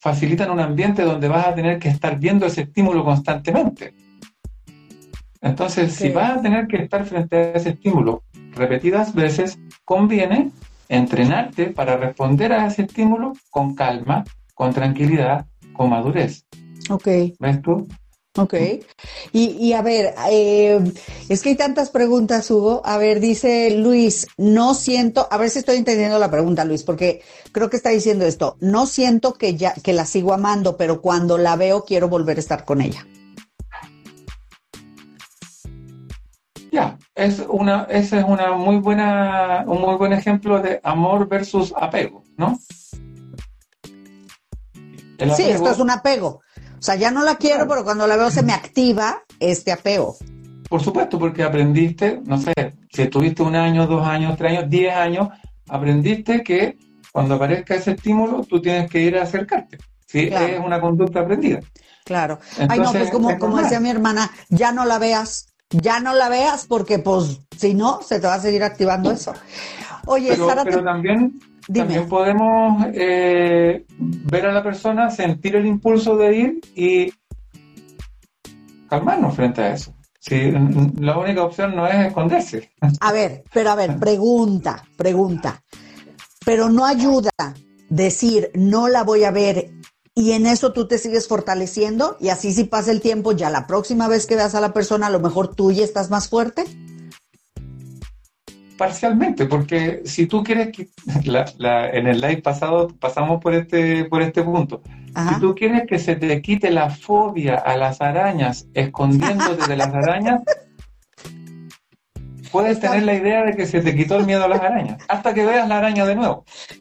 facilitan un ambiente donde vas a tener que estar viendo ese estímulo constantemente. Entonces, si vas a tener que estar frente a ese estímulo repetidas veces, conviene entrenarte para responder a ese estímulo con calma, con tranquilidad, con madurez. Ok. ¿Ves tú? Ok. Y a ver, es que hay tantas preguntas, Hugo. A ver, dice Luis, no siento, a ver si estoy entendiendo la pregunta, Luis, porque creo que está diciendo esto. No siento que la sigo amando, pero cuando la veo quiero volver a estar con ella. Ya, ese es un muy buen ejemplo de amor versus apego, ¿no? Sí, esto es un apego. O sea, ya no la quiero, claro, pero cuando la veo se me activa este apego. Por supuesto, porque aprendiste, no sé, si estuviste 1 año, 2 años, 3 años, 10 años, aprendiste que cuando aparezca ese estímulo, tú tienes que ir a acercarte. ¿Sí? Claro. Es una conducta aprendida. Claro. Entonces, ay, no, pues como decía mi hermana, ya no la veas porque pues si no, se te va a seguir activando eso. Oye, Sara, pero también podemos ver a la persona, sentir el impulso de ir y calmarnos frente a eso. Sí, la única opción no es esconderse. A ver, pregunta. Pero no ayuda decir, no la voy a ver, y en eso tú te sigues fortaleciendo, y así si pasa el tiempo, ya la próxima vez que veas a la persona, a lo mejor tú ya estás más fuerte. Parcialmente, porque si tú quieres que en el live pasado pasamos por este punto. Ajá. Si tú quieres que se te quite la fobia a las arañas escondiéndote de las arañas, puedes tener la idea de que se te quitó el miedo a las arañas, hasta que veas la araña de nuevo.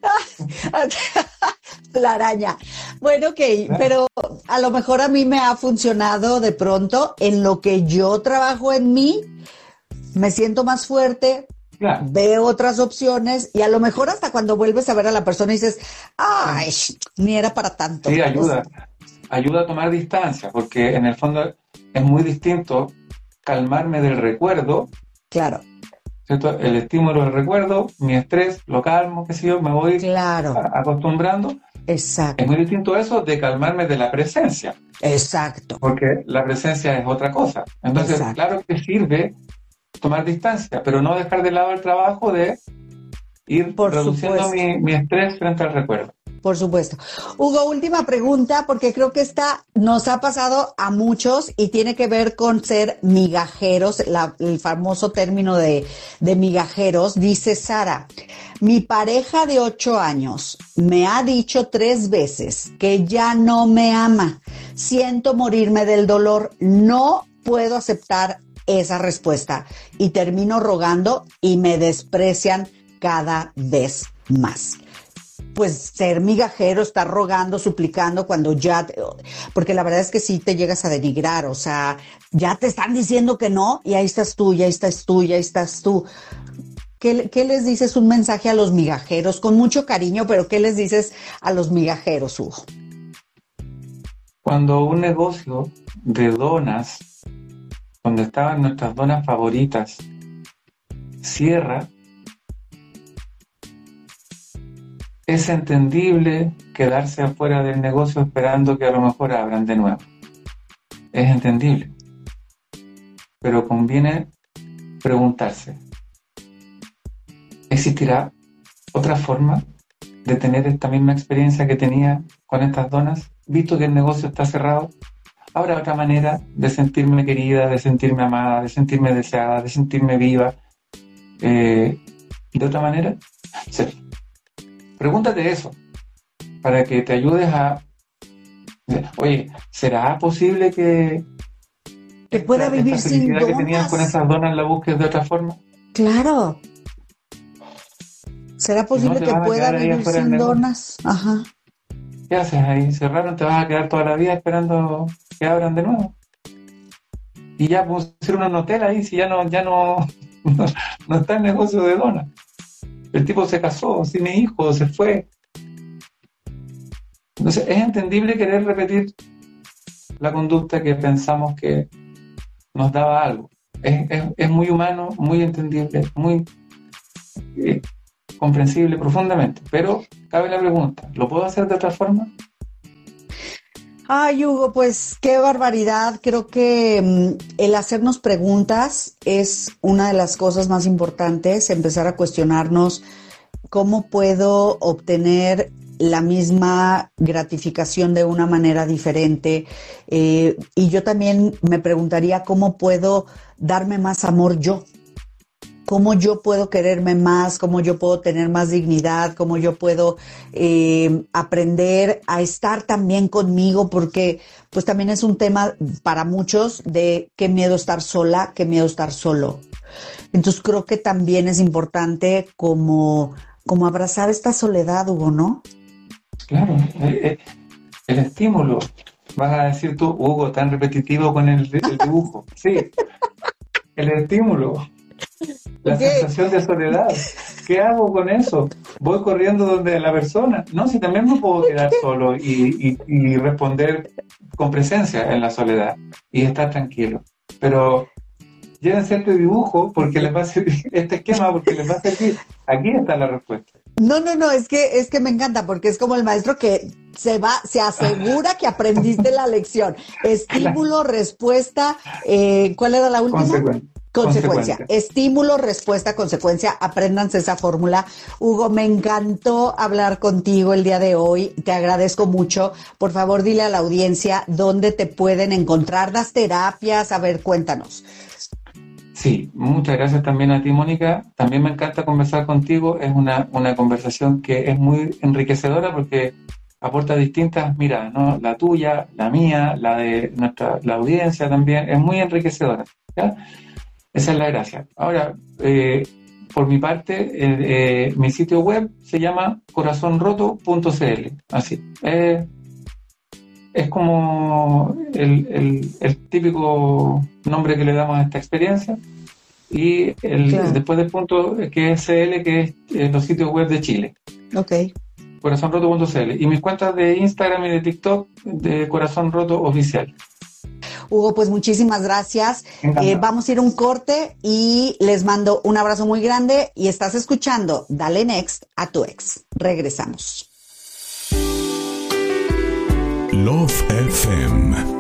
La araña. Bueno, ok, pero a lo mejor a mí me ha funcionado de pronto en lo que yo trabajo en mí, me siento más fuerte. Claro. Veo otras opciones y a lo mejor hasta cuando vuelves a ver a la persona dices, ay, ni era para tanto. Sí, ayuda a tomar distancia, porque en el fondo es muy distinto calmarme del recuerdo. Claro. ¿Cierto? El estímulo del recuerdo, mi estrés, lo calmo, qué sé yo, me voy acostumbrando. Exacto. Es muy distinto eso de calmarme de la presencia. Exacto. Porque la presencia es otra cosa. Entonces, claro que sirve tomar distancia, pero no dejar de lado el trabajo de ir reduciendo mi estrés frente al recuerdo. Por supuesto. Hugo, última pregunta, porque creo que esta nos ha pasado a muchos y tiene que ver con ser migajeros, el famoso término de migajeros. Dice Sara, mi pareja de 8 años me ha dicho 3 veces que ya no me ama. Siento morirme del dolor. No puedo aceptar esa respuesta y termino rogando y me desprecian cada vez más. Pues ser migajero, estar rogando, suplicando cuando porque la verdad es que sí te llegas a denigrar, o sea, ya te están diciendo que no y ahí estás tú. ¿Qué les dices? Un mensaje a los migajeros con mucho cariño, pero ¿qué les dices a los migajeros, Hugo? Cuando un negocio de donas, donde estaban nuestras donas favoritas, cierra, es entendible quedarse afuera del negocio esperando que a lo mejor abran de nuevo. Es entendible. Pero conviene preguntarse, ¿existirá otra forma de tener esta misma experiencia que tenía con estas donas, visto que el negocio está cerrado? ¿Habrá otra manera de sentirme querida, de sentirme amada, de sentirme deseada, de sentirme viva? ¿De otra manera? Sí. Pregúntate eso, para que te ayudes a... Oye, ¿será posible que pueda vivir sin donas? Que tenías con esas donas la busques de otra forma. Claro. ¿Será posible que pueda vivir sin donas? Ajá. ¿Qué haces ahí? Cerraron, te vas a quedar toda la vida esperando que abran de nuevo. Y ya pusieron un hotel ahí, si ya no está el negocio de donas. El tipo se casó, tiene hijos, se fue. Entonces es entendible querer repetir la conducta que pensamos que nos daba algo. Es muy humano, muy entendible, muy comprensible profundamente. Pero cabe la pregunta, ¿lo puedo hacer de otra forma? Ay, Hugo, pues qué barbaridad. Creo que el hacernos preguntas es una de las cosas más importantes, empezar a cuestionarnos cómo puedo obtener la misma gratificación de una manera diferente. Y yo también me preguntaría cómo puedo darme más amor yo. Cómo yo puedo quererme más, cómo yo puedo tener más dignidad, cómo yo puedo aprender a estar también conmigo, porque pues también es un tema para muchos de qué miedo estar sola, qué miedo estar solo. Entonces creo que también es importante como abrazar esta soledad, Hugo, ¿no? Claro, el estímulo. Vas a decir tú, Hugo, tan repetitivo con el dibujo. Sí, el estímulo. La sensación de soledad. ¿Qué hago con eso? Voy corriendo donde la persona. No, si también me puedo quedar solo y responder con presencia en la soledad y estar tranquilo. Pero llévense este dibujo porque les va a servir, este esquema porque les va a servir. Aquí está la respuesta. No, es que me encanta porque es como el maestro que se asegura que aprendiste la lección. Estímulo, respuesta, ¿cuál era la última? Consecuencia. Estímulo, respuesta, consecuencia. Apréndanse esa fórmula. Hugo, me encantó hablar contigo el día de hoy. Te agradezco mucho. Por favor, dile a la audiencia dónde te pueden encontrar. ¿Das terapias? A ver, cuéntanos. Sí, muchas gracias también a ti, Mónica. También me encanta conversar contigo. Es una conversación que es muy enriquecedora porque aporta distintas miradas, ¿no? La tuya, la mía, la de la audiencia también. Es muy enriquecedora, ¿ya? Esa es la gracia. Ahora, por mi parte, mi sitio web se llama corazonroto.cl. Así. Es como el típico nombre que le damos a esta experiencia. Y claro, después del punto que es CL, que es los sitios web de Chile. Ok. Corazonroto.cl. Y mis cuentas de Instagram y de TikTok de Corazón Roto Oficial. Hugo, pues muchísimas gracias. Vamos a ir a un corte y les mando un abrazo muy grande y estás escuchando Dale Next a tu ex. Regresamos. Love FM